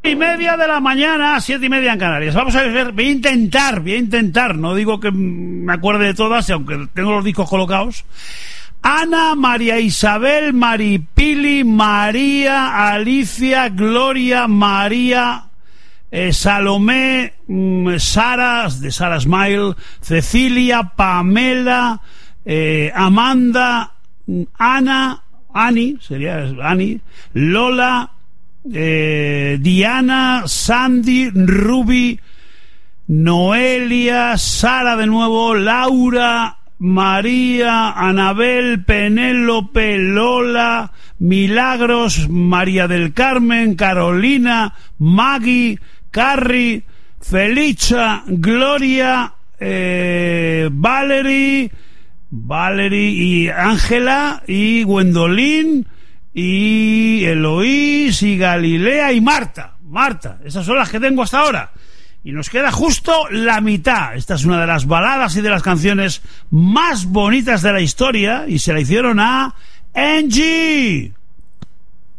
7:30 de la mañana, 7:30 en Canarias. Vamos a ver, voy a intentar, no digo que me acuerde de todas, aunque tengo los discos colocados. Ana, María Isabel, Maripili, María, Alicia, Gloria, María, Salomé, Sara, de Sara Smile, Cecilia, Pamela, Amanda, Ana, Ani, sería Ani, Lola, Diana, Sandy, Ruby, Noelia, Sara de nuevo, Laura, María, Anabel, Penélope, Lola, Milagros, María del Carmen, Carolina, Maggie, Carrie, Felicia, Gloria, Valerie y Ángela y Gwendolyn y Eloís y Galilea y Marta, esas son las que tengo hasta ahora. Y nos queda justo la mitad. Esta es una de las baladas y de las canciones más bonitas de la historia y se la hicieron a Angie.